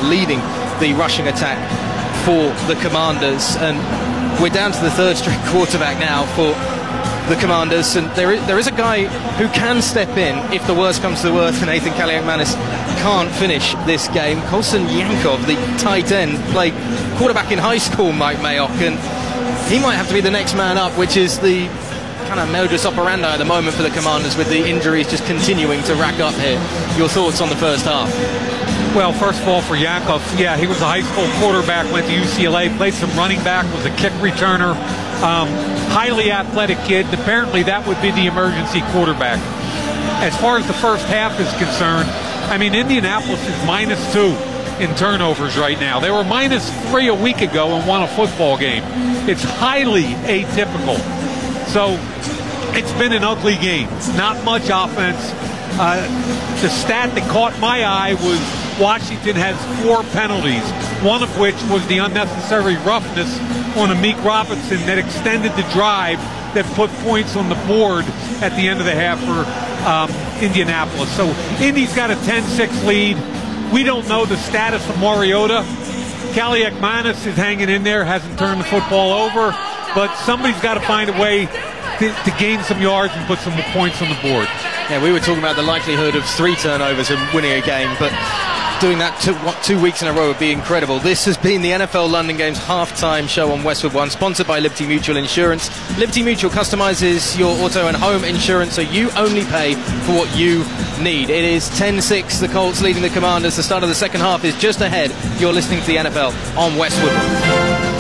leading the rushing attack for the Commanders. And we're down to the third string quarterback now for the Commanders, and there is a guy who can step in if the worst comes to the worst and Nathan Kaliakmanis can't finish this game. Colson Yankov, the tight end, played quarterback in high school, Mike Mayock, and he might have to be the next man up, which is the kind of modus operandi at the moment for the Commanders, with the injuries just continuing to rack up here. Your thoughts on the first half? Well, first of all, for Yankov, yeah, he was a high school quarterback, went to UCLA, played some running back, was a kick returner, highly athletic kid. Apparently that would be the emergency quarterback. As far as the first half is concerned, I mean, Indianapolis is -2 in turnovers right now. They were -3 a week ago and won a football game. It's highly atypical. So it's been an ugly game. Not much offense. The stat that caught my eye was Washington has 4 penalties, one of which was the unnecessary roughness on Amik Robinson that extended the drive that put points on the board at the end of the half for Indianapolis. So Indy's got a 10-6 lead. We don't know the status of Mariota. Kaliakmanis is hanging in there, hasn't turned the football over, but somebody's got to find a way to gain some yards and put some points on the board. Yeah, we were talking about the likelihood of 3 turnovers and winning a game, but doing that 2 weeks in a row would be incredible. This has been the NFL London Games halftime show on Westwood One, sponsored by Liberty Mutual Insurance. Liberty Mutual customizes your auto and home insurance, so you only pay for what you need. It is 10-6, the Colts leading the Commanders. The start of the second half is just ahead. You're listening to the NFL on Westwood One.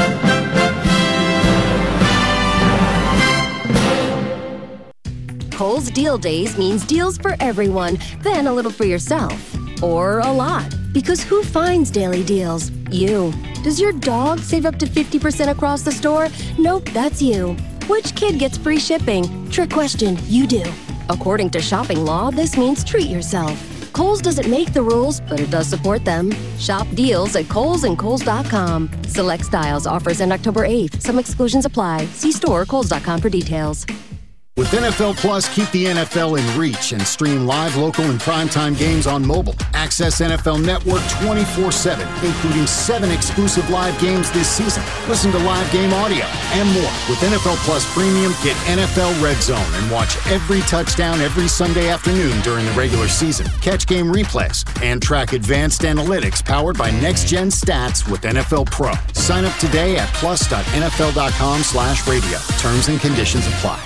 Kohl's Deal Days means deals for everyone, then a little for yourself. Or a lot. Because who finds daily deals? You. Does your dog save up to 50% across the store? Nope, that's you. Which kid gets free shipping? Trick question, you do. According to shopping law, this means treat yourself. Kohl's doesn't make the rules, but it does support them. Shop deals at Kohl's and Kohl's.com. Select styles, offers end October 8th. Some exclusions apply. See store or Kohl's.com for details. With NFL Plus, keep the NFL in reach and stream live, local, and primetime games on mobile. Access NFL Network 24/7, including 7 exclusive live games this season. Listen to live game audio and more. With NFL Plus Premium, get NFL Red Zone and watch every touchdown every Sunday afternoon during the regular season. Catch game replays and track advanced analytics powered by Next Gen Stats with NFL Pro. Sign up today at plus.nfl.com/radio. Terms and conditions apply.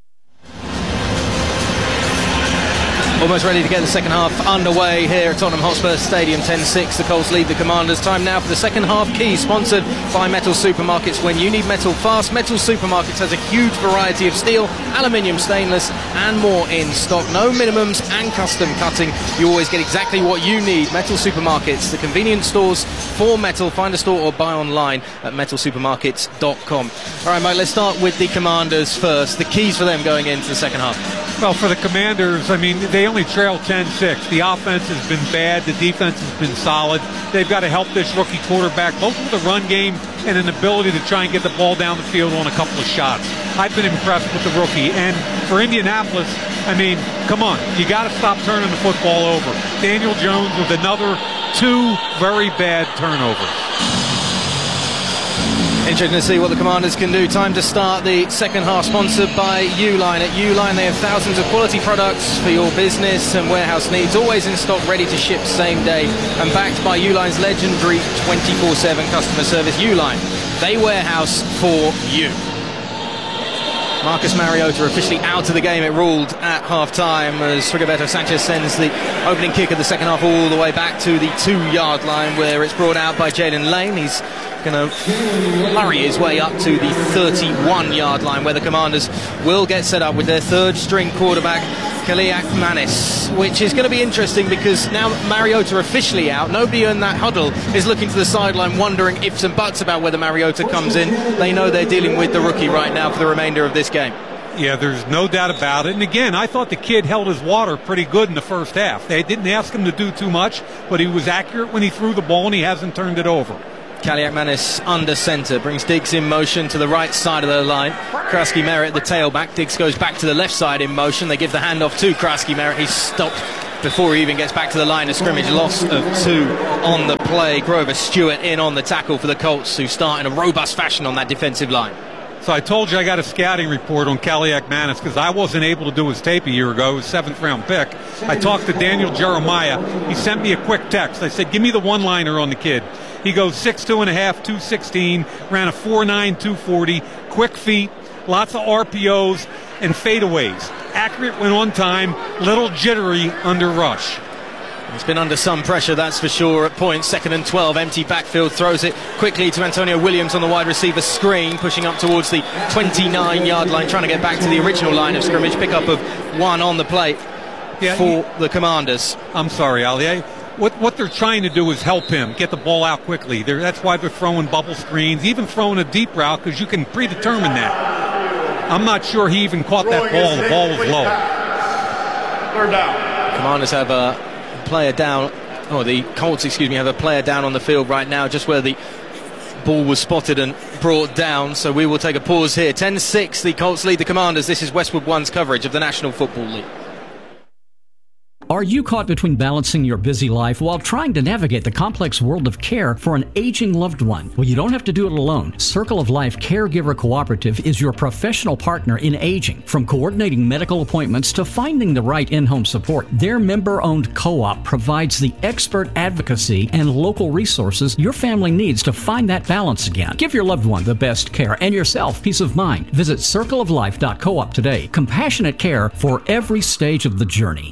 Almost ready to get the second half underway here at Tottenham Hotspur Stadium. 10-6, the Colts lead the Commanders. Time now for the second half key, sponsored by Metal Supermarkets. When you need metal fast, Metal Supermarkets has a huge variety of steel, aluminium, stainless, and more in stock. No minimums and custom cutting. You always get exactly what you need. Metal Supermarkets, the convenience stores for metal. Find a store or buy online at metalsupermarkets.com. All right, Mike, let's start with the Commanders first. The keys for them going into the second half. Well, for the Commanders, I mean, they only trail 10-6. The offense has been bad. The defense has been solid. They've got to help this rookie quarterback, both with the run game and an ability to try and get the ball down the field on a couple of shots. I've been impressed with the rookie. And for Indianapolis, I mean, come on. You got to stop turning the football over. Daniel Jones with another 2 very bad turnovers. Interesting to see what the Commanders can do. Time to start the second half, sponsored by Uline. At Uline, they have thousands of quality products for your business and warehouse needs, always in stock, ready to ship same day, and backed by Uline's legendary 24/7 customer service. Uline, they warehouse for you. Marcus Mariota officially out of the game. It ruled at half-time as Rigoberto Sanchez sends the opening kick of the second half all the way back to the 2-yard line, where it's brought out by Jalen Lane. He's going to flurry his way up to the 31-yard line, where the Commanders will get set up with their third-string quarterback, Kaliakmanis, which is going to be interesting because now Mariota officially out, nobody in that huddle is looking to the sideline wondering ifs and buts about whether Mariota comes in. They know they're dealing with the rookie right now for the remainder of this game. Yeah, there's no doubt about it. And again, I thought the kid held his water pretty good in the first half. They didn't ask him to do too much, but he was accurate when he threw the ball and he hasn't turned it over. Kaliakmanis under center, brings Diggs in motion to the right side of the line. Kraski Merritt, the tailback. Diggs goes back to the left side in motion. They give the handoff to Kraski Merritt. He's stopped before he even gets back to the line of scrimmage. Loss of 2 on the play. Grover Stewart in on the tackle for the Colts, who start in a robust fashion on that defensive line. So I told you I got a scouting report on Kaliak Manis because I wasn't able to do his tape a year ago, his 7th-round pick. I talked to Daniel Jeremiah. He sent me a quick text. I said, give me the one-liner on the kid. He goes 6'2 and a half, 216, ran a 4.9, 240, quick feet, lots of RPOs and fadeaways. Accurate when on time, little jittery under rush. He's been under some pressure, that's for sure, at points. 2nd and 12, empty backfield, throws it quickly to Antonio Williams on the wide receiver screen, pushing up towards the 29-yard line, trying to get back to the original line of scrimmage. Pickup of 1 on the plate for the Commanders. I'm sorry, Ali. What they're trying to do is help him get the ball out quickly. That's why they're throwing bubble screens, even throwing a deep route, because you can predetermine that. I'm not sure he even caught that ball. The ball was low. 3rd down. Commanders have a player down, the Colts, have a player down on the field right now, just where the ball was spotted and brought down. So we will take a pause here. 10-6, the Colts lead the Commanders. This is Westwood One's coverage of the National Football League. Are you caught between balancing your busy life while trying to navigate the complex world of care for an aging loved one? Well, you don't have to do it alone. Circle of Life Caregiver Cooperative is your professional partner in aging. From coordinating medical appointments to finding the right in-home support, their member-owned co-op provides the expert advocacy and local resources your family needs to find that balance again. Give your loved one the best care and yourself peace of mind. Visit circleoflife.coop today. Compassionate care for every stage of the journey.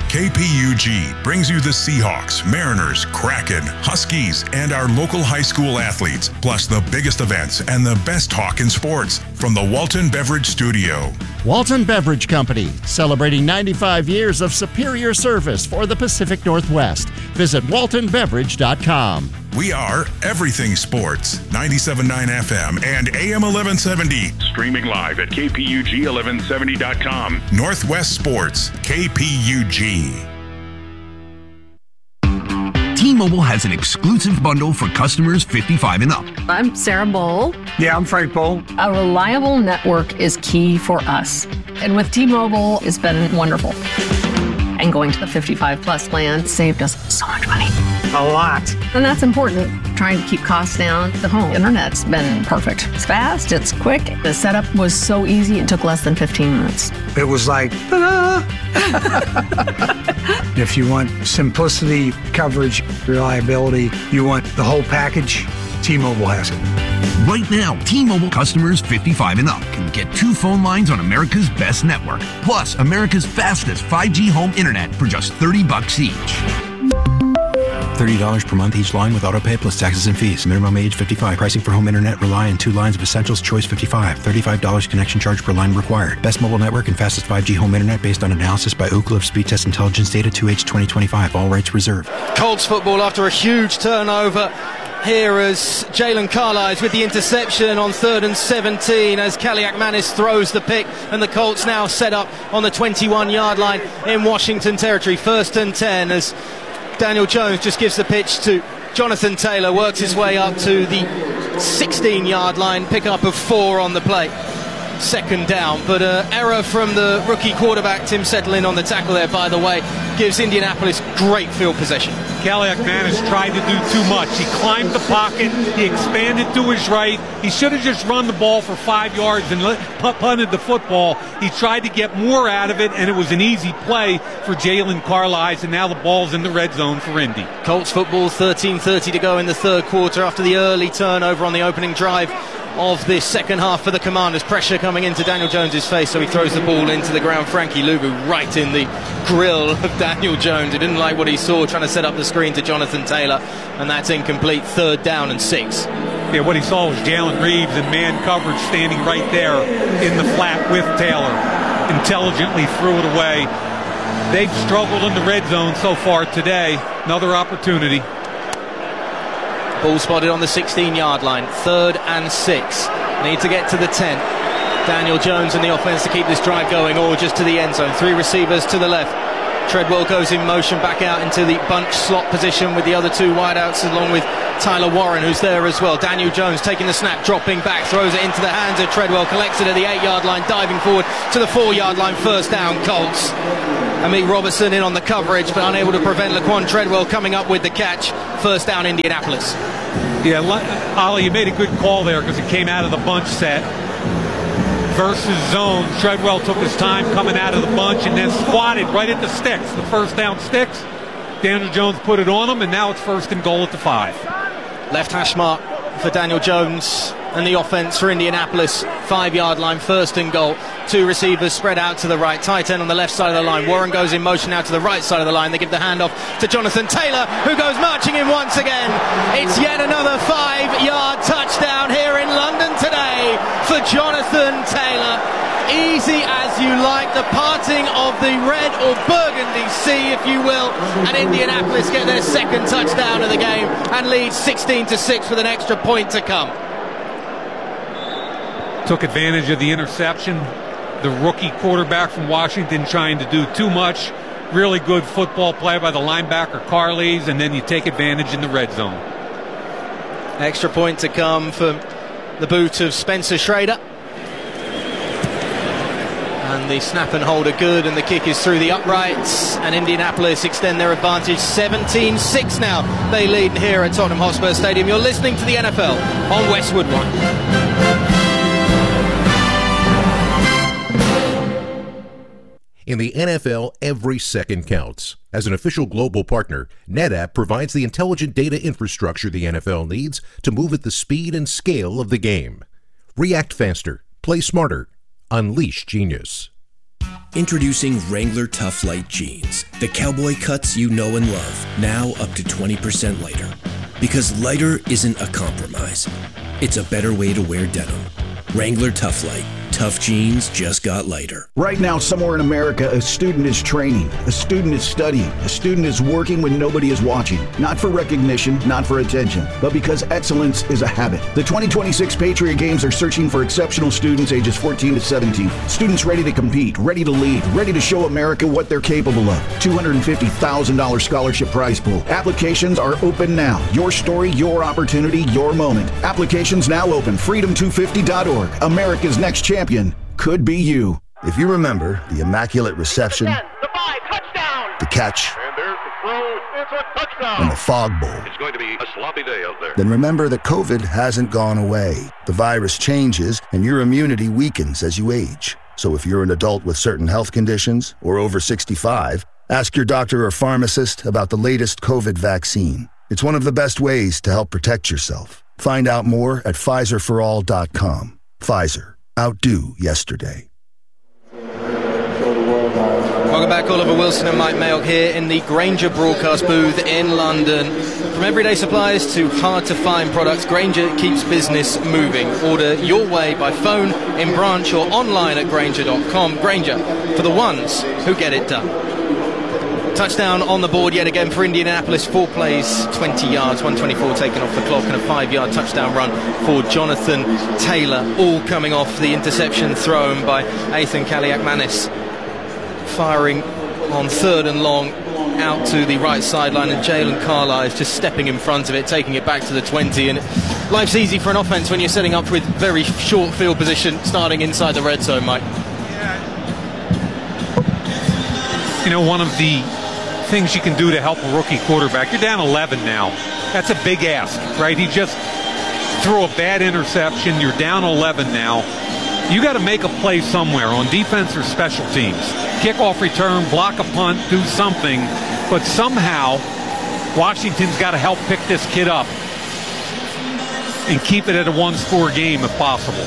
KPUG brings you the Seahawks, Mariners, Kraken, Huskies, and our local high school athletes, plus the biggest events and the best talk in sports from the Walton Beverage Studio. Walton Beverage Company, celebrating 95 years of superior service for the Pacific Northwest. Visit waltonbeverage.com. We are Everything Sports, 97.9 FM and AM 1170. Streaming live at KPUG1170.com. Northwest Sports, KPUG. T-Mobile has an exclusive bundle for customers 55 and up. I'm Sarah Bowl. Yeah, I'm Frank Bowl. A reliable network is key for us. And with T-Mobile, it's been wonderful. And going to the 55-plus plan saved us so much money. A lot. And that's important. Trying to keep costs down. The home internet's been perfect. It's fast, it's quick. The setup was so easy, it took less than 15 minutes. It was like, ta-da! If you want simplicity, coverage, reliability, you want the whole package, T-Mobile has it. Right now, T-Mobile customers 55 and up can get 2 phone lines on America's best network, plus America's fastest 5G home internet for just $30 each. $30 per month each line with autopay plus taxes and fees. Minimum age 55. Pricing for home internet rely on 2 lines of Essentials Choice 55. $35 connection charge per line required. Best mobile network and fastest 5G home internet based on analysis by Ookla of Speed Test Intelligence data 2H 2025. All rights reserved. Colts football after a huge turnover. Here as Jalen Carlisle with the interception on 3rd and 17 as Kaliak Manis throws the pick, and the Colts now set up on the 21-yard line in Washington territory. 1st and 10 as Daniel Jones just gives the pitch to Jonathan Taylor, works his way up to the 16-yard line, pickup of 4 on the play. 2nd down, but error from the rookie quarterback Tim Settlin on the tackle there, by the way, gives Indianapolis great field possession. Kaliak Manis tried to do too much. He climbed the pocket, he expanded to his right. He should have just run the ball for 5 yards and punted the football. He tried to get more out of it, and it was an easy play for Jalen Carlisle, and now the ball's in the red zone for Indy. Colts football, 13:30 to go in the 3rd quarter after the early turnover on the opening drive of this second half for the Commanders. Pressure coming into Daniel Jones' face, so he throws the ball into the ground. Frankie Luvu right in the grill of Daniel Jones. He didn't like what he saw, trying to set up the screen to Jonathan Taylor, and that's incomplete. 3rd down and 6. Yeah, what he saw was Jalen Reeves in man coverage standing right there in the flat with Taylor. Intelligently threw it away. They've struggled in the red zone so far today. Another opportunity. Ball spotted on the 16-yard line. 3rd and 6. Need to get to the 10. Daniel Jones and the offense to keep this drive going, or just to the end zone. 3 receivers to the left. Treadwell goes in motion back out into the bunch slot position with the other 2 wideouts, along with Tyler Warren, who's there as well. Daniel Jones taking the snap, dropping back, throws it into the hands of Treadwell, collects it at the 8-yard line, diving forward to the 4-yard line, first down, Colts. Amit Robertson in on the coverage, but unable to prevent Laquan Treadwell coming up with the catch. First down, Indianapolis. Yeah, Ollie, you made a good call there because it came out of the bunch set versus zone. Treadwell took his time coming out of the bunch and then squatted right at the sticks, the first down sticks. Daniel Jones put it on him, and now it's first and goal at the 5. Left hash mark for Daniel Jones and the offense for Indianapolis. 5-yard line, first and goal. 2 receivers spread out to the right. Tight end on the left side of the line. Warren goes in motion out to the right side of the line. They give the handoff to Jonathan Taylor, who goes marching in once again. It's yet another 5-yard touchdown here in London today for Jonathan Taylor. Easy as you like, the parting of the red or burgundy sea, if you will, and Indianapolis get their second touchdown of the game and lead 16-6 with an extra point to come. Took advantage of the interception. The rookie quarterback from Washington trying to do too much. Really good football play by the linebacker Carles, and then you take advantage in the red zone. Extra point to come from the boot of Spencer Schrader. And the snap and hold are good, and the kick is through the uprights, and Indianapolis extend their advantage 17-6 now. They lead here at Tottenham Hotspur Stadium. You're listening to the NFL on Westwood One. In the NFL, every second counts. As an official global partner, NetApp provides the intelligent data infrastructure the NFL needs to move at the speed and scale of the game. React faster, play smarter, unleash genius. Introducing Wrangler Tough Light Jeans, the cowboy cuts you know and love, now up to 20% lighter. Because lighter isn't a compromise. It's a better way to wear denim. Wrangler Tough Light. Tough jeans just got lighter. Right now, somewhere in America, a student is training, a student is studying, a student is working when nobody is watching. Not for recognition, not for attention, but because excellence is a habit. The 2026 Patriot Games are searching for exceptional students ages 14 to 17. Students ready to compete, ready to lead, ready to show America what they're capable of. $250,000 scholarship prize pool. Applications are open now. Your story, your opportunity, your moment. Applications now open. Freedom250.org. America's next champion could be you. If you remember the immaculate reception, the catch, and the fog bowl, it's going to be a sloppy day out there. Then remember that COVID hasn't gone away. The virus changes and your immunity weakens as you age. So if you're an adult with certain health conditions or over 65, ask your doctor or pharmacist about the latest COVID vaccine. It's one of the best ways to help protect yourself. Find out more at PfizerForAll.com. Pfizer. Outdo yesterday. Welcome back, Oliver Wilson and Mike Mayock here in the Grainger broadcast booth in London. From everyday supplies to hard-to-find products, Grainger keeps business moving. Order your way by phone, in branch or online at Grainger.com. Grainger, for the ones who get it done. Touchdown on the board yet again for Indianapolis. 4 plays, 20 yards, 124 taken off the clock, and a 5-yard touchdown run for Jonathan Taylor. All coming off the interception thrown by Ethan Kaliakmanis. Firing on 3rd and long out to the right sideline, and Jalen Carlisle just stepping in front of it, taking it back to the 20. And life's easy for an offense when you're setting up with very short field position starting inside the red zone, Mike. You know, one of the things you can do to help a rookie quarterback, you're down 11 now. That's a big ask, right? He just threw a bad interception. You're down 11 now. You got to make a play somewhere on defense or special teams. Kickoff return, block a punt, do something. But somehow, Washington's got to help pick this kid up and keep it at a one-score game if possible.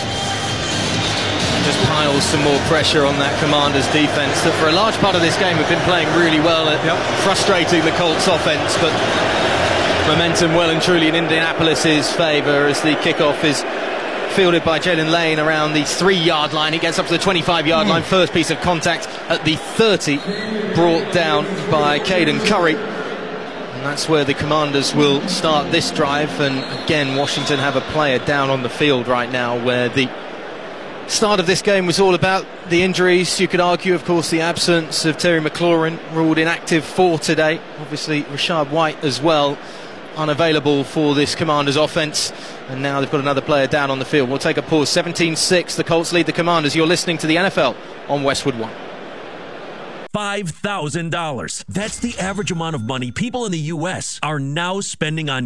Just piles some more pressure on that Commanders defense that for a large part of this game have been playing really well at frustrating the Colts offense, but momentum well and truly in Indianapolis's favor as the kickoff is fielded by Jalen Lane around the 3-yard line. He gets up to the 25-yard line. First piece of contact at the 30, brought down by Caden Curry. And that's where the Commanders will start this drive. And again, Washington have a player down on the field right now, where the start of this game was all about the injuries. You could argue, of course, the absence of Terry McLaurin, ruled inactive for today. Obviously, Rashad White as well. unavailable for this Commanders offense, and now they've got another player down on the field. We'll take a pause. 17-6, the Colts lead the Commanders. You're listening to the NFL on Westwood One. $5,000. That's the average amount of money people in the U.S. are now spending on